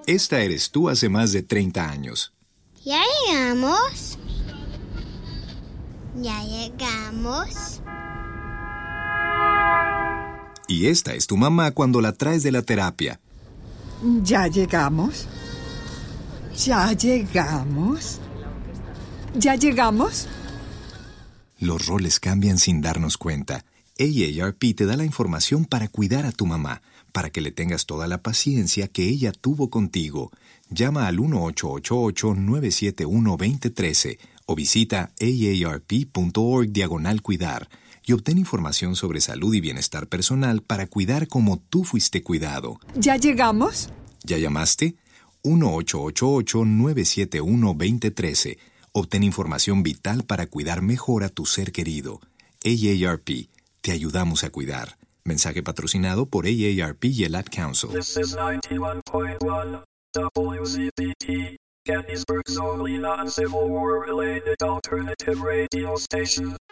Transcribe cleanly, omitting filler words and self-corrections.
Esta eres tú hace más de 30 años. ¿Ya llegamos? ¿Ya llegamos? Y esta es tu mamá cuando la traes de la terapia. ¿Ya llegamos? ¿Ya llegamos? ¿Ya llegamos? Los roles cambian sin darnos cuenta. AARP te da la información para cuidar a tu mamá, para que le tengas toda la paciencia que ella tuvo contigo. Llama al 1-888-971-2013 o visita aarp.org/cuidar y obtén información sobre salud y bienestar personal para cuidar como tú fuiste cuidado. ¿Ya llegamos? ¿Ya llamaste? 1-888-971-2013. Obtén información vital para cuidar mejor a tu ser querido. AARP. Te ayudamos a cuidar. Mensaje patrocinado por AARP y el Ad Council. This is 91.1 WZPT, Gettysburg's only non-Civil War-related alternative radio station.